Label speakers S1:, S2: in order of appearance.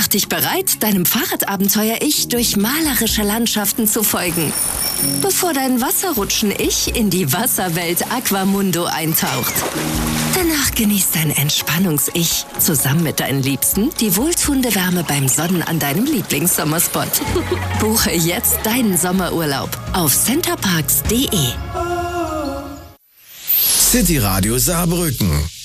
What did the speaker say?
S1: Mach dich bereit, deinem Fahrradabenteuer-Ich durch malerische Landschaften zu folgen, bevor dein Wasserrutschen-Ich in die Wasserwelt Aquamundo eintaucht. Danach genießt dein Entspannungs-Ich zusammen mit deinen Liebsten die wohltuende Wärme beim Sonnen an deinem Lieblingssommerspot. Buche jetzt deinen Sommerurlaub auf centerparks.de.
S2: City Radio Saarbrücken.